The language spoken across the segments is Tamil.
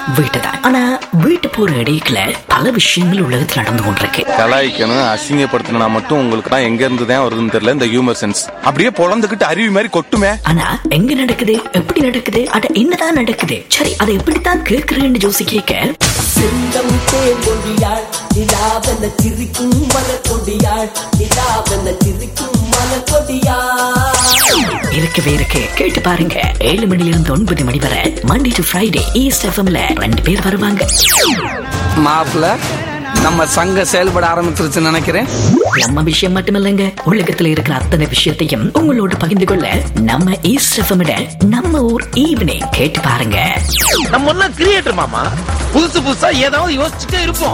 வீட்டுதான். ஆனா வீட்டு போற இடையில பல விஷயங்கள் உலகத்தில் நடந்து கொண்டிருக்கு. கலாய்க்கணும், அசிங்கப்படுத்தணும்னா மட்டும் உங்களுக்கு தான் எங்க இருந்து தான் வருதுன்னு தெரியல. இந்த ஹியூமர் சென்ஸ் அப்படியே பொழந்துகிட்டு அருவி மாதிரி கொட்டுமே. ஆனா எங்க நடக்குது, எப்படி நடக்குது, அட என்னதான் நடக்குது, சரி அதை எப்படித்தான் கேட்கிறேன்னு ஜோசி கேட்க செந்தம் தேங்கொடியாள் நிலாவென சிரிக்கும் மலர்கொடியாள் நிலாவென சிரிக்கும் மலர்கொடியாள் இருக்கவே இருக்கு. கேட்டு பாருங்க. 7 மணிலிருந்து 9 மணி வரை மண்டே டு ஃப்ரைடே ஈஸ்ட் எஃப்எம்ல 2 பேர் வருவாங்க. மாப்பிள்ள நம்ம சங்கம் செயல்பட ஆரம்பிச்சிருச்சு நினைக்கிறேன். நம்ம விஷயம் மட்டுமில்லைங்க, உலகத்துல இருக்கிற அத்தனை விஷயத்தையும் உங்களோட பகிர்ந்து கொள்ள நம்ம ஈஸ்ட் எஃப்எம் நம்ம ஊர் ஈவினிங் கேட்டு பாருங்க. நம்ம எல்லாம் கிரியேட்டர் மாமா, புதுசு புதுசா ஏதாவது யோசிச்சுட்டே இருப்போம்.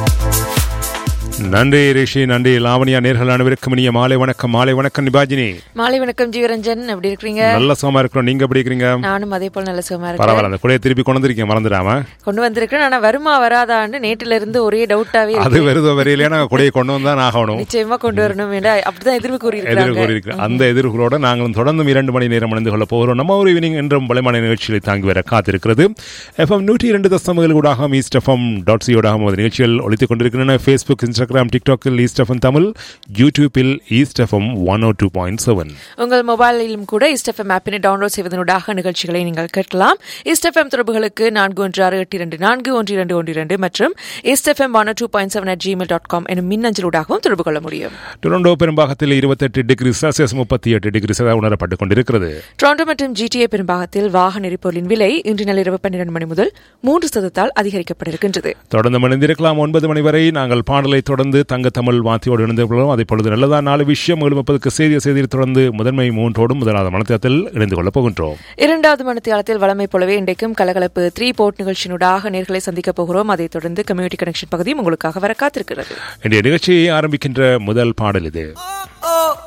நன்றி ரிஷி, நன்றி லாவணியா. நேர்கள் அனைவருக்கும் இனிய மாலை வணக்கம். மாலை வணக்கம் நிபாஜினி. மாலை வணக்கம் ஜீவரஞ்சன், எப்படி இருக்கீங்க? நல்ல சுகமா இருக்கிறோம். நீங்க எப்படி இருக்கீங்க? நானும் அதே போல நல்ல சுகமா இருக்கேன். பரவாயில்ல, அந்த குடையை திருப்பி கொண்டு வந்திருக்கீங்க, மறந்துடாம. கொண்டு வந்திருக்கேன். ஆனா வருமா வராதான்னு நேற்றுல இருந்து ஒரே டவுட்டாவே இருக்கு. அது வருதோ வரையிலையா, நாங்க குடையை கொண்டு வந்தா ஆகணும். நிச்சயமா கொண்டு வரணும். அப்படிதான் எதிர்ப்பு கூறியிருக்கிறோம். அந்த எதிர்ப்புகளோட நாங்களும் தொடர்ந்து 2 மணி நேரம் அணிந்து கொள்ள போகிறோம். நம்ம ஒரு ஈவினிங் என்றும் பலமான நிகழ்ச்சிகளை தாங்கி வர காத்திருக்கிறது. FM 102.7 ஊடாக ஈஸ்ட் எஃப்எம் .co நிகழ்ச்சிகள் ஒழித்துக் கொண்டிருக்கின்றன. Facebook, Instagram, TikTok east FM Tamil, யூடியூபில் ஈஸ்ட் எஃப்எம் 102.7. உங்கள் மொபைலிலும் கூட ஈஸ்ட் எஃப்எம் ஆப்பினை டவுன்லோட் செய்வதனூடாக நிகழ்ச்சிகளை நீங்கள் கேட்கலாம். ஈஸ்ட் எஃப்எம் தொடர்புகளுக்கு 4168241212 மற்றும் ஈஸ்ட் எஃப்எம் 102.7 எனும் மின்னஞ்சலூடாகவும் தொடர்பு கொள்ள முடியும். Toronto பெரும்பாகத்தில் 28 degree Celsius 38 degree Celsius உணரப்பட்டுக் கொண்டிருக்கிறது. டொரண்டோ மற்றும் GTA பெரும்பாகத்தில் வாகன எரிபொருளின் விலை இன்று நள்ளிரவு 12 மணி முதல் 3% அதிகரிக்கப்பட்டிருக்கின்றது. தொடர்ந்து மணிந்திருக்கலாம். 9 மணி வரை நாங்கள் பாடலை தொடர்ந்து தங்க தமிழ் வாத்தியோடு இணைந்து கொள்வோம். அதை பொழுது நல்லதான் 4 விஷயம் 7:30 செய்தியில் தொடர்ந்து முதன்மை 3 முதலாவது மனத்தியாத்தில் இணைந்து கொள்ளப் போகின்றோம். 2வது மனத்தியாலத்தில் வளமை போலவே இன்றைக்கும் கலகலப்பு 3 போர்ட் நிகழ்ச்சியினூடாக நேர்களை சந்திக்கப் போகிறோம். அதைத் தொடர்ந்து கம்யூனிட்டி கனெக்ஷன் பகுதியும் உங்களுக்காக வர காத்திருக்கிறது. இன்றைய நிகழ்ச்சியை ஆரம்பிக்கின்ற முதல் பாடல் இது.